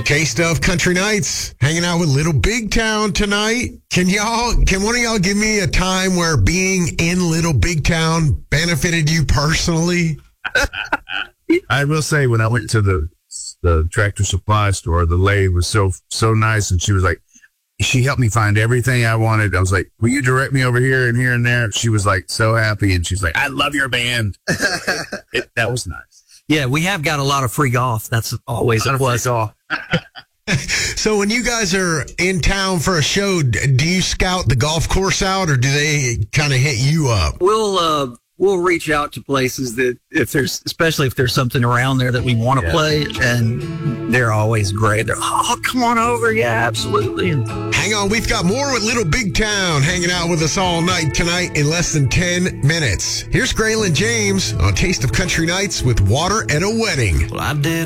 Taste of Country Nights, hanging out with Little Big Town tonight. Can one of y'all give me a time where being in Little Big Town benefited you personally? I will say, when I went to the Tractor Supply store, the lady was so nice, and she was like, she helped me find everything I wanted. I was like, will you direct me over here and there? She was like so happy, and she's like, I love your band. That was nice. Yeah, we have got a lot of free golf. That's always a plus. So when you guys are in town for a show, do you scout the golf course out, or do they kind of hit you up? We'll reach out to places that especially if there's something around there that we want to play, and they're always great. They're, come on over. Yeah, absolutely. Hang on. We've got more with Little Big Town hanging out with us all night tonight in less than 10 minutes. Here's Graylin James on Taste of Country Nights with Water at a Wedding. Well, I did